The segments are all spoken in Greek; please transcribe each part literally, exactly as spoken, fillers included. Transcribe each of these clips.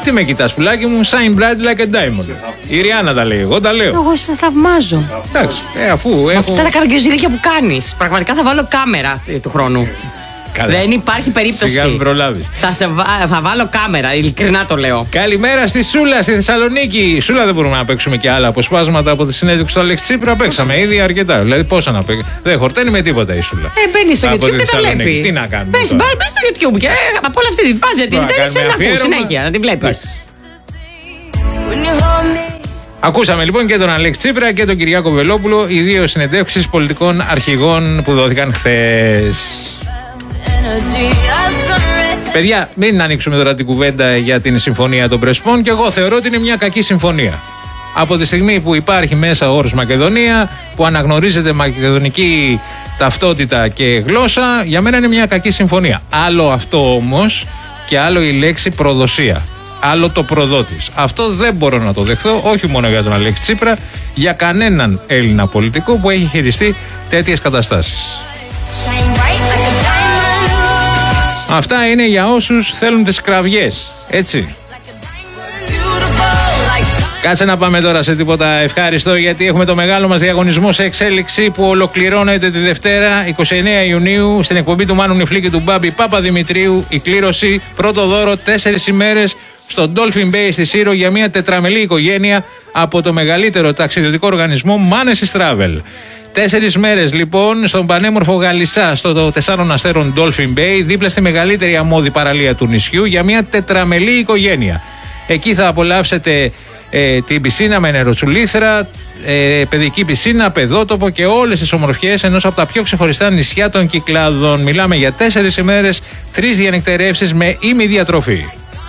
Τι με κοιτάς, πουλάκι μου, shine bright like a diamond. Η Ριάννα τα λέει, εγώ τα λέω. Εγώ σε θαυμάζω. Εντάξει, ε, αφού έχω... Αυτά τα καραγκιόζηλικια που κάνεις. Πραγματικά θα βάλω κάμερα του χρόνου. Καλά. Δεν υπάρχει περίπτωση. Σιγά μην προλάβεις. Θα, σε βα... θα βάλω κάμερα, ειλικρινά το λέω. Καλημέρα στη Σούλα, στη Θεσσαλονίκη. Σούλα, δεν μπορούμε να παίξουμε και άλλα αποσπάσματα από τη συνέντευξη του Αλέξη Τσίπρα. Παίξαμε ήδη αρκετά. Δηλαδή, πόσα να παίξουμε. Δεν χορταίνει με τίποτα η Σούλα. Ε, μπαίνει στο YouTube και τα βλέπει. Τι να κάνουμε. Μπες, μπες στο YouTube και από όλα αυτή τη φάση τη. Δεν ξέρω να ακούω συνέχεια, να την βλέπει. Ακούσαμε λοιπόν και τον Αλέξη Τσίπρα και τον Κυριάκο Βελόπουλο, οι δύο συνεντεύξεις πολιτικών αρχηγών που δόθηκαν χθες. Παιδιά, μην ανοίξουμε τώρα την κουβέντα για την συμφωνία των Πρεσπών, και εγώ θεωρώ ότι είναι μια κακή συμφωνία. Από τη στιγμή που υπάρχει μέσα ο όρος Μακεδονία, που αναγνωρίζεται μακεδονική ταυτότητα και γλώσσα, για μένα είναι μια κακή συμφωνία. Άλλο αυτό όμως και άλλο η λέξη προδοσία. Άλλο το προδότης. Αυτό δεν μπορώ να το δεχθώ, όχι μόνο για τον Αλέξη Τσίπρα, για κανέναν Έλληνα πολιτικό που έχει χειριστεί τέτοιες καταστάσεις. Αυτά είναι για όσους θέλουν τις κραυγές, έτσι. Κάτσε να πάμε τώρα σε τίποτα ευχάριστο, γιατί έχουμε το μεγάλο μας διαγωνισμό σε εξέλιξη που ολοκληρώνεται τη Δευτέρα εικοστή ενάτη Ιουνίου στην εκπομπή του Μάνου Νιφλή και του Μπάμπη Παπαδημητρίου. Η κλήρωση, πρώτο δώρο, τέσσερις ημέρες στο Dolphin Bay στη Σύρο για μια τετραμελή οικογένεια από το μεγαλύτερο ταξιδιωτικό οργανισμό Manesis Travel. Τέσσερις μέρες λοιπόν στον πανέμορφο Γαλισσά, στο τεσσάρων αστέρων Dolphin Bay, δίπλα στη μεγαλύτερη αμμώδη παραλία του νησιού, για μια τετραμελή οικογένεια. Εκεί θα απολαύσετε ε, την πισίνα με νεροτσουλήθρα, ε, παιδική πισίνα, παιδότοπο και όλες τις ομορφιές ενός από τα πιο ξεχωριστά νησιά των Κυκλάδων. Μιλάμε για τέσσερις ημέρες, τρεις διανυκτερεύσεις με ημιδιατροφή.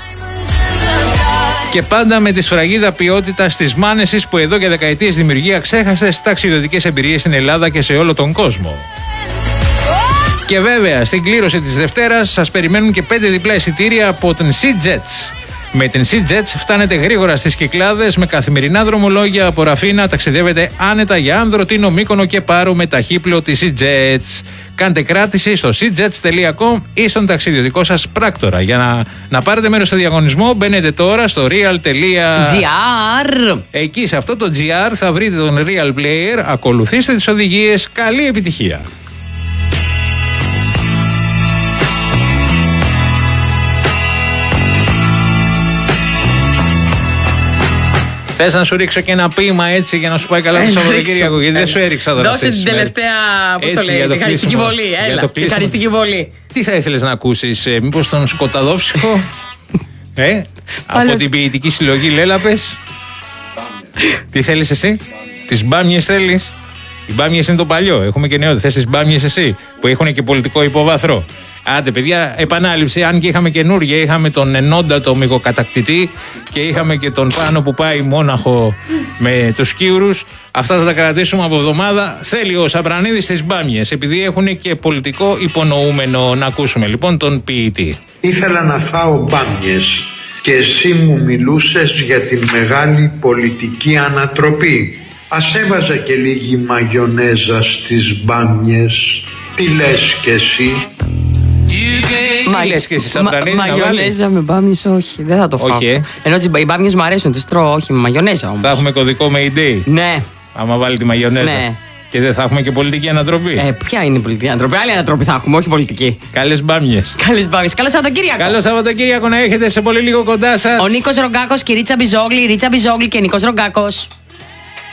Και πάντα με τη σφραγίδα ποιότητα της Μάνεσης, που εδώ και δεκαετίες δημιουργεί αξέχαστες ταξιδιωτικές εμπειρίες στην Ελλάδα και σε όλο τον κόσμο. Και βέβαια στην κλήρωση της Δευτέρας σας περιμένουν και πέντε διπλά εισιτήρια από την SeaJets. Με την SeaJets φτάνετε γρήγορα στις Κυκλάδες με καθημερινά δρομολόγια από Ραφίνα, ταξιδεύετε άνετα για Άνδρο, Τίνο, Μύκονο και Πάρο με ταχύπλο της SeaJets. Κάντε κράτηση στο seajets τελεία com ή στον ταξιδιωτικό σας πράκτορα. Για να, να πάρετε μέρος στο διαγωνισμό, μπαίνετε τώρα στο real τελεία gr. Εκεί σε αυτό το gr θα βρείτε τον Real Player. Ακολουθήστε τις οδηγίες. Καλή επιτυχία. Θες να σου ρίξω και ένα ποίημα έτσι για να σου πάει καλά το Σαββατοκύριακο? Γιατί δεν σου έριξα τώρα. Δώσε την τελευταία, πώς το λέει, τη χαριστική βολή. Έλα, τη χαριστική βολή. Τι θα ήθελες να ακούσεις, ε, μήπως τον σκοταδόψυχο, ε, από την ποιητική συλλογή Λέλαπες? Τι θέλεις εσύ? Τις μπάμιες θέλεις? Οι μπάμιες είναι το παλιό, έχουμε και νεότερο. Θες τις μπάμιες εσύ, που έχουν και πολιτικό υποβάθρο? Άντε παιδιά, επανάληψη. Αν και είχαμε καινούργια, είχαμε τον ενόντατο μυγοκατακτητή και είχαμε και τον Πάνο που πάει μόναχο με τους Κύουρους. Αυτά θα τα κρατήσουμε από εβδομάδα. Θέλει ο Σαπρανίδης τις μπάμιες, επειδή έχουν και πολιτικό υπονοούμενο. Να ακούσουμε λοιπόν τον ποιητή. Ήθελα να φάω μπάμιες και εσύ μου μιλούσες για την μεγάλη πολιτική ανατροπή. Ας έβαζα και λίγη μαγιονέζα στις μπάμιες. Τι λες κι εσύ? Μα λες και εσύ Σαπρανίδη? Μαγιονέζα με μπάμιες όχι, δεν θα το φάω. Okay. Ενώ οι μπάμιες μου αρέσουν, τις τρώω, όχι με μαγιονέζα όμως. Θα έχουμε κωδικό Mayday. Ναι. Άμα βάλει τη μαγιονέζα. Ναι. Και δεν θα έχουμε και πολιτική ανατροπή. Ε, ποια είναι η πολιτική ανατροπή? Άλλη ανατροπή θα έχουμε, όχι πολιτική. Καλές μπάμιες. Καλές μπάμιες. Καλό Σαββατοκύριακο. Καλό Σαββατοκύριακο να έχετε, σε πολύ λίγο κοντά σας. Ο Νίκος Ρογκάκος και η Ρίτσα Μπιζόγλη, Ρίτσα Μπιζόγλη και Νίκος Ρογκάκος.